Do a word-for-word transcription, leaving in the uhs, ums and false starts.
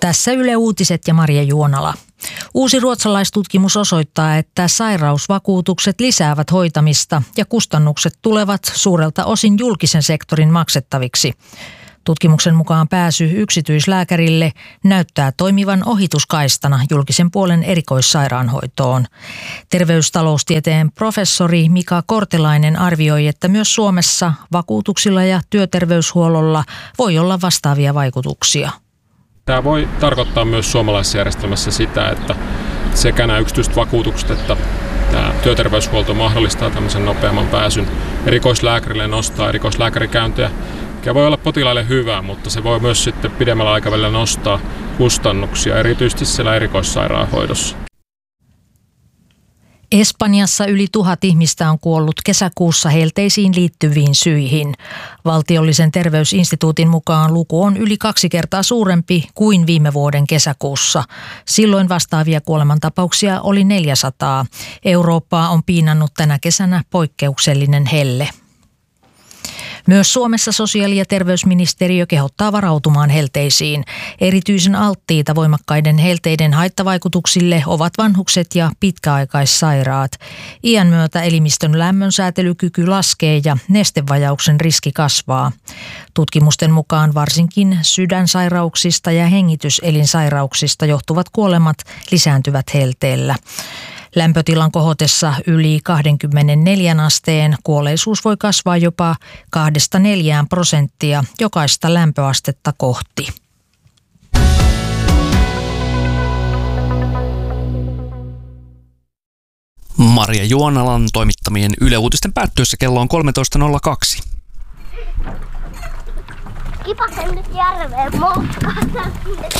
Tässä Yle Uutiset ja Marja Juonala. Uusi ruotsalaistutkimus osoittaa, että sairausvakuutukset lisäävät hoitamista ja kustannukset tulevat suurelta osin julkisen sektorin maksettaviksi. Tutkimuksen mukaan pääsy yksityislääkärille näyttää toimivan ohituskaistana julkisen puolen erikoissairaanhoitoon. Terveystaloustieteen professori Mika Kortelainen arvioi, että myös Suomessa vakuutuksilla ja työterveyshuollolla voi olla vastaavia vaikutuksia. Tämä voi tarkoittaa myös suomalaisessa järjestelmässä sitä, että sekä nämä yksityiset vakuutukset että tämä työterveyshuolto mahdollistaa tämmöisen nopeamman pääsyn erikoislääkärille, nostaa erikoislääkärikäyntejä, mikä voi olla potilaille hyvä, mutta se voi myös sitten pidemmällä aikavälillä nostaa kustannuksia, erityisesti siellä erikoissairaanhoidossa. Espanjassa yli tuhat ihmistä on kuollut kesäkuussa helteisiin liittyviin syihin. Valtiollisen terveysinstituutin mukaan luku on yli kaksi kertaa suurempi kuin viime vuoden kesäkuussa. Silloin vastaavia kuolemantapauksia oli neljäsataa. Eurooppaa on piinannut tänä kesänä poikkeuksellinen helle. Myös Suomessa sosiaali- ja terveysministeriö kehottaa varautumaan helteisiin. Erityisen alttiita voimakkaiden helteiden haittavaikutuksille ovat vanhukset ja pitkäaikaissairaat. Iän myötä elimistön lämmönsäätelykyky laskee ja nestevajauksen riski kasvaa. Tutkimusten mukaan varsinkin sydänsairauksista ja hengityselinsairauksista johtuvat kuolemat lisääntyvät helteellä. Lämpötilan kohotessa yli kaksikymmentäneljä asteen kuolleisuus voi kasvaa jopa kahdesta neljään prosenttia jokaista lämpöastetta kohti. Marja Juonalan toimittamien Yle Uutisten päättyessä kello on kolmetoista nolla kaksi. Kipasen nyt järveen moukkaan.